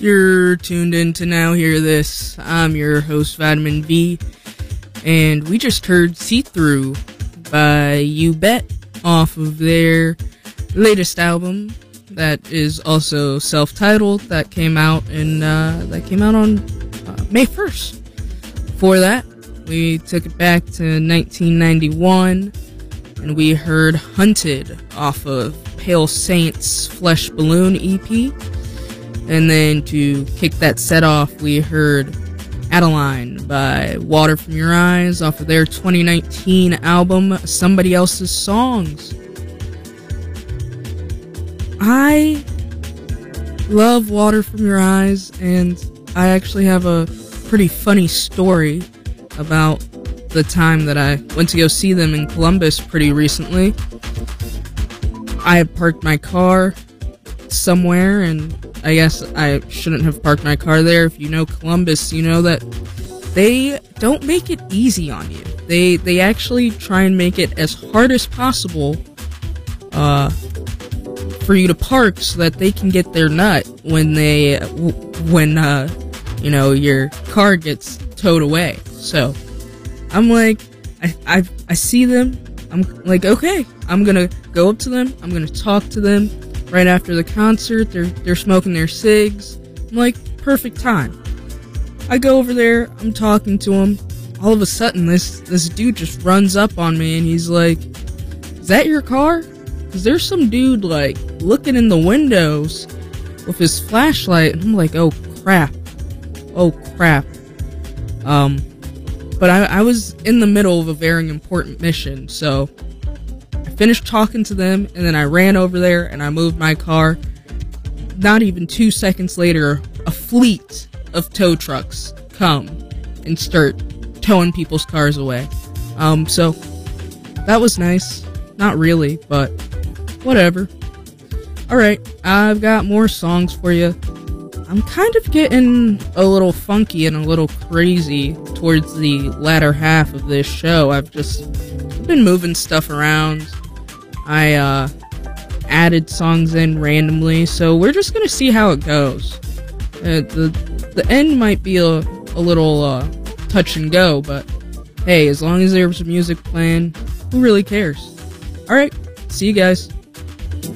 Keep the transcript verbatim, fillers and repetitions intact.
You're tuned in to Now Hear This. I'm your host, Vitamin V, and we just heard See Through by You Bet off of their latest album that is also self-titled that came out in uh, that came out on uh, May first. Before that, we took it back to nineteen ninety-one and we heard Hunted off of Pale Saints' Flesh Balloon E P. And then to kick that set off, we heard Adeline by Water From Your Eyes off of their twenty nineteen album, Somebody Else's Songs. I love Water From Your Eyes, and I actually have a pretty funny story about the time that I went to go see them in Columbus pretty recently. I had parked my car somewhere, and I guess I shouldn't have parked my car there. If you know Columbus, you know that they don't make it easy on you. They they actually try and make it as hard as possible uh, for you to park so that they can get their nut when they when uh, you know your car gets towed away. So I'm like, I I, I see them. I'm like, okay, I'm gonna go up to them. I'm gonna talk to them. Right after the concert, they're they're smoking their cigs. I'm like, perfect time. I go over there, I'm talking to him. All of a sudden, this this dude just runs up on me and he's like, "Is that your car? Because there's some dude like looking in the windows with his flashlight." And I'm like, "Oh crap, oh crap." Um, but I I was in the middle of a very important mission, so finished talking to them, and then I ran over there and I moved my car. Not even two seconds later, a fleet of tow trucks come and start towing people's cars away. Um, so that was nice. Not really, but whatever. Alright, I've got more songs for you. I'm kind of getting a little funky and a little crazy towards the latter half of this show. I've just been moving stuff around. I uh, added songs in randomly, so we're just gonna see how it goes. Uh, the the end might be a, a little uh, touch and go, but hey, as long as there's music playing, who really cares? Alright, see you guys.